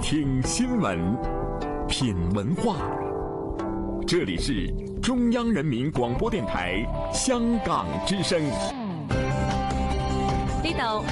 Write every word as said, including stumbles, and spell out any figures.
听新闻，品文化。这里是中央人民广播电台香港之声。 呢度